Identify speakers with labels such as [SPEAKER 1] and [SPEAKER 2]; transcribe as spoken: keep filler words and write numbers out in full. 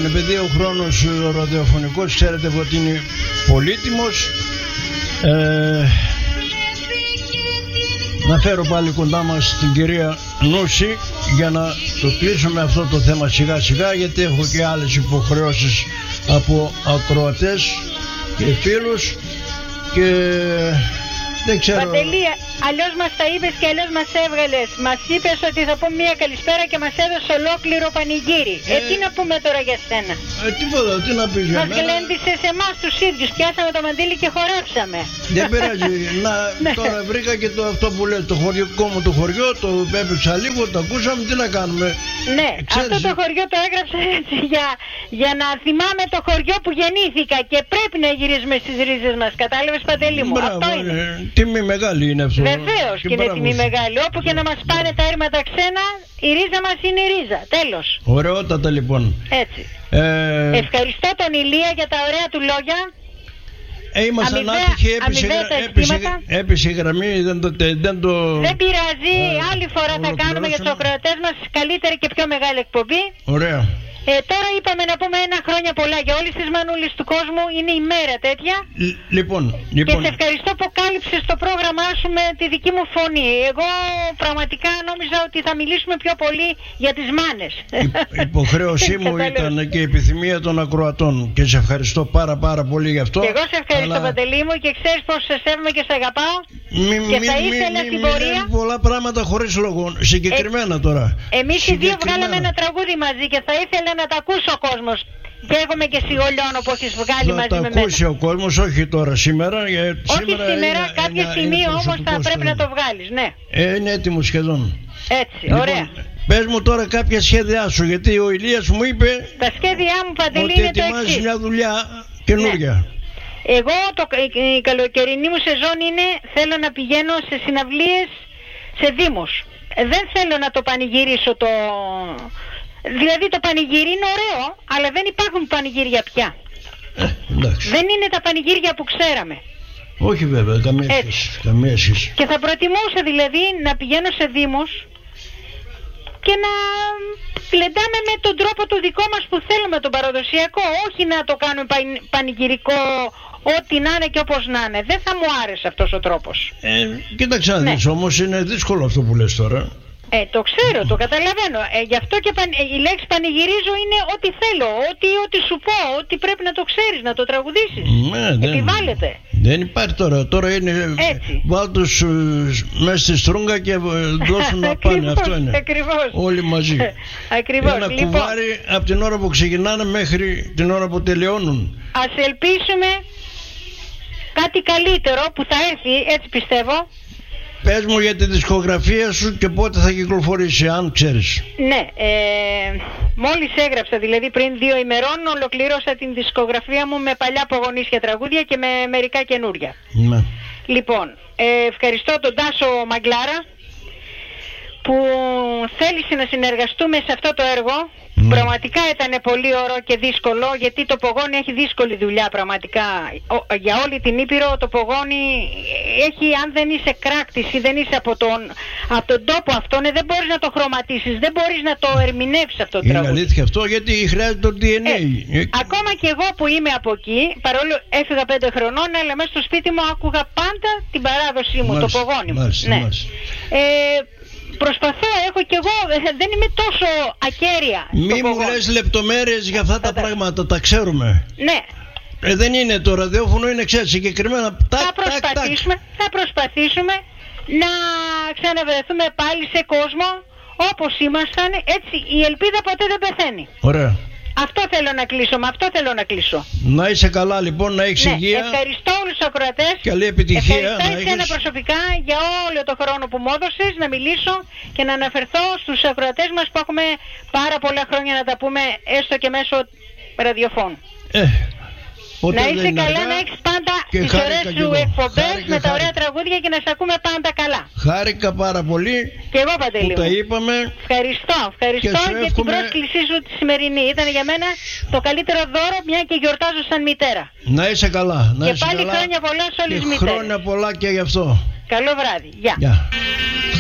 [SPEAKER 1] επειδή ο χρόνος ο ραδιοφωνικός ξέρετε ότι είναι πολύτιμος, ε, να φέρω πάλι κοντά μας την κυρία Νούση για να το κλείσουμε αυτό το θέμα σιγά σιγά, γιατί έχω και άλλες υποχρεώσεις από ακροατές και φίλους και δεν ξέρω.
[SPEAKER 2] Παντελή, αλλιώς μας τα είπες και αλλιώς μας έβγαλες. Μας είπες ότι θα πούμε μια καλησπέρα και μας έδωσε ολόκληρο πανηγύρι. Ε, ε τι να πούμε τώρα για σένα?
[SPEAKER 1] Ε, τίποτα, τι να πεις για
[SPEAKER 2] μας
[SPEAKER 1] μένα.
[SPEAKER 2] Μας γλέντισες εμάς τους ίδιους, πιάσαμε το μαντίλι και χορέψαμε.
[SPEAKER 1] Δεν πειράζει, να, τώρα βρήκα και το αυτό που λέει, το χωριό μου το χωριό, το έπαιξα λίγο, το ακούσαμε, τι να κάνουμε.
[SPEAKER 2] Ναι,
[SPEAKER 1] Ξέρεις,
[SPEAKER 2] αυτό το χωριό το έγραψα έτσι για, για να θυμάμαι το χωριό που γεννήθηκα και πρέπει να γυρίσουμε στις ρίζες μας, κατάλαβες Παντελή μου?
[SPEAKER 1] Μπράβο,
[SPEAKER 2] αυτό είναι.
[SPEAKER 1] Ε, τιμή μεγάλη είναι αυτό.
[SPEAKER 2] Βεβαίως και, και είναι τιμή μεγάλη. Όπου και να μας πάνε τα έρματα ξένα, η ρίζα μας είναι η ρίζα. Τέλος.
[SPEAKER 1] Ωραιότατα λοιπόν.
[SPEAKER 2] Έτσι.
[SPEAKER 1] Ε...
[SPEAKER 2] Ευχαριστώ τον Ηλία για τα ωραία του λόγια.
[SPEAKER 1] Ε, ήμασταν άτυχοι, έπεισε η γραμμή, δεν το... Δεν, το...
[SPEAKER 2] δεν πειράζει, ε, άλλη φορά θα κάνουμε για τους ακροατές μας καλύτερη και πιο μεγάλη εκπομπή.
[SPEAKER 1] Ωραία.
[SPEAKER 2] Ε, τώρα είπαμε να πούμε ένα χρόνια πολλά για όλες τις μανούλες του κόσμου, είναι η μέρα τέτοια.
[SPEAKER 1] Λ, λοιπόν, λοιπόν.
[SPEAKER 2] Και σε ευχαριστώ που κάλυψες το πρόγραμμά σου με τη δική μου φωνή. Εγώ πραγματικά νόμιζα ότι θα μιλήσουμε πιο πολύ για τις μάνες.
[SPEAKER 1] Η υποχρέωσή μου ήταν και η επιθυμία των ακροατών και σε ευχαριστώ πάρα πάρα πολύ γι' αυτό.
[SPEAKER 2] Και εγώ σε ευχαριστώ,
[SPEAKER 1] αλλά...
[SPEAKER 2] Παντελή μου, και ξέρεις πως σε σέβομαι και σε αγαπάω.
[SPEAKER 1] Μη,
[SPEAKER 2] και
[SPEAKER 1] μη,
[SPEAKER 2] θα ήθελα
[SPEAKER 1] μη,
[SPEAKER 2] στην
[SPEAKER 1] μη,
[SPEAKER 2] πορεία
[SPEAKER 1] μη, πολλά πράγματα χωρίς λόγο, συγκεκριμένα ε, τώρα.
[SPEAKER 2] Εμείς οι δύο βγάλαμε ένα τραγούδι μαζί και θα ήθελα να τα ακούσει ο κόσμος. Και εγώ είμαι και σιγολιών όπως έχεις βγάλει μαζί με μένα.
[SPEAKER 1] Θα τα ακούσει ο κόσμος, όχι τώρα σήμερα. Για,
[SPEAKER 2] όχι σήμερα, σήμερα είναι, κάποια είναι, στιγμή είναι όμως θα πρέπει να το βγάλεις, ναι.
[SPEAKER 1] Ε, είναι έτοιμο σχεδόν.
[SPEAKER 2] Έτσι,
[SPEAKER 1] λοιπόν,
[SPEAKER 2] ωραία.
[SPEAKER 1] Πες μου τώρα κάποια σχέδιά σου, γιατί ο Ηλίας μου είπε
[SPEAKER 2] τα σχέδιά μου, Παντελή,
[SPEAKER 1] ότι
[SPEAKER 2] είναι το εξής.
[SPEAKER 1] ετοιμάζεις μια δουλειά καινούργια. Ναι.
[SPEAKER 2] Εγώ το, η καλοκαιρινή μου σεζόν είναι, θέλω να πηγαίνω σε συναυλίες σε δήμους. Δεν θέλω να το πανηγυρίσω το... Δηλαδή το πανηγύρι είναι ωραίο, αλλά δεν υπάρχουν πανηγύρια πια.
[SPEAKER 1] Ε,
[SPEAKER 2] δεν είναι τα πανηγύρια που ξέραμε.
[SPEAKER 1] Όχι βέβαια, καμία σχέση, καμία σχέση.
[SPEAKER 2] Και θα προτιμούσα δηλαδή να πηγαίνω σε δήμους και να πλεντάμε με τον τρόπο του δικό μας που θέλουμε, τον παραδοσιακό. Όχι να το κάνουμε πανηγυρικό, ό,τι να είναι και όπως να είναι. Δεν θα μου άρεσε αυτός ο τρόπος.
[SPEAKER 1] Ε, κοίταξε να δεις, ναι. Όμως είναι δύσκολο αυτό που λες τώρα.
[SPEAKER 2] Ε, το ξέρω, το καταλαβαίνω. Ε, γι' αυτό και παν, ε, η λέξη πανηγυρίζω είναι ό,τι θέλω, ό,τι, ό,τι σου πω, ό,τι πρέπει να το ξέρεις, να το τραγουδήσεις.
[SPEAKER 1] Ναι, δεν,
[SPEAKER 2] επιβάλλεται.
[SPEAKER 1] Δεν υπάρχει τώρα. Τώρα είναι βάλ' τους uh, μέσα στη στρούγκα και δώσουν να πάνε. Αυτό είναι.
[SPEAKER 2] Ακριβώς.
[SPEAKER 1] Όλοι μαζί.
[SPEAKER 2] Ακριβώς.
[SPEAKER 1] Ένα
[SPEAKER 2] λοιπόν,
[SPEAKER 1] κουβάρι από την ώρα που ξεκινάνε μέχρι την ώρα που τελειώνουν.
[SPEAKER 2] Ας ελπίσουμε κάτι καλύτερο που θα έρθει, έτσι πιστεύω.
[SPEAKER 1] Πες μου για τη δισκογραφία σου και πότε θα κυκλοφορήσει, αν ξέρεις.
[SPEAKER 2] Ναι, ε, μόλις έγραψα, δηλαδή πριν δύο ημερών, ολοκλήρωσα την δισκογραφία μου με παλιά απογωνίσια τραγούδια και με μερικά καινούρια.
[SPEAKER 1] Ναι.
[SPEAKER 2] Λοιπόν, ε, ευχαριστώ τον Τάσο Μαγκλάρα που θέλησε να συνεργαστούμε σε αυτό το έργο. Mm. Πραγματικά ήταν πολύ ωραίο και δύσκολο, γιατί το Πογόνι έχει δύσκολη δουλειά πραγματικά. Ο, για όλη την Ήπειρο το Πογόνι έχει, αν δεν είσαι κράκτης ή δεν είσαι από τον, από τον τόπο αυτόν, δεν μπορείς να το χρωματίσεις, δεν μπορείς να το ερμηνεύσεις αυτό το τραγούδι.
[SPEAKER 1] Είναι αλήθεια αυτό, γιατί χρειάζεται το ντι εν έι.
[SPEAKER 2] Ε, ακόμα και εγώ που είμαι από εκεί, παρόλο έφυγα πέντε χρονών, αλλά μέσα στο σπίτι μου άκουγα πάντα την παράδοσή μου, μάλιστα, το Πογόνι μου.
[SPEAKER 1] Μάλιστα,
[SPEAKER 2] ναι.
[SPEAKER 1] μάλιστα.
[SPEAKER 2] Ε, Προσπαθώ, έχω κι εγώ, δεν είμαι τόσο ακέραια.
[SPEAKER 1] Μη μου λες λεπτομέρειες για αυτά τα πράγματα, τα ξέρουμε.
[SPEAKER 2] Ναι.
[SPEAKER 1] Ε, δεν είναι το ραδιόφωνο, είναι ξέρεις συγκεκριμένα. Τάκ,
[SPEAKER 2] θα προσπαθήσουμε, τάκ, τάκ. θα προσπαθήσουμε να ξαναβρεθούμε πάλι σε κόσμο όπως ήμασταν, έτσι η ελπίδα ποτέ δεν πεθαίνει.
[SPEAKER 1] Ωραία.
[SPEAKER 2] Αυτό θέλω να κλείσω, με αυτό θέλω να κλείσω.
[SPEAKER 1] Να είσαι καλά λοιπόν, να έχεις
[SPEAKER 2] ναι,
[SPEAKER 1] υγεία.
[SPEAKER 2] Ευχαριστώ όλους τους ακροατές.
[SPEAKER 1] Καλή επιτυχία.
[SPEAKER 2] Ευχαριστώ
[SPEAKER 1] να
[SPEAKER 2] εσένα
[SPEAKER 1] έχεις...
[SPEAKER 2] προσωπικά για όλο το χρόνο που μου έδωσες να μιλήσω και να αναφερθώ στους ακροατές μας που έχουμε πάρα πολλά χρόνια να τα πούμε έστω και μέσω ραδιοφώνου.
[SPEAKER 1] Ε,
[SPEAKER 2] να είσαι καλά, να έχεις πάντα τις ωραίες σου εκπομπές με τα ωραία τραγούδια και να σε ακούμε πάντα καλά.
[SPEAKER 1] Χάρηκα πάρα πολύ
[SPEAKER 2] και εγώ, Παντελή,
[SPEAKER 1] που τα είπαμε.
[SPEAKER 2] Ευχαριστώ, ευχαριστώ για εύχομαι... την πρόσκλησή σου τη σημερινή. Ήταν για μένα το καλύτερο δώρο, μια και γιορτάζω σαν μητέρα.
[SPEAKER 1] Να είσαι καλά. Να
[SPEAKER 2] και
[SPEAKER 1] είσαι
[SPEAKER 2] πάλι
[SPEAKER 1] καλά.
[SPEAKER 2] χρόνια πολλά σε όλες τις μητέρες.
[SPEAKER 1] Χρόνια πολλά και γι' αυτό.
[SPEAKER 2] Καλό βράδυ. Γεια.
[SPEAKER 1] Γεια.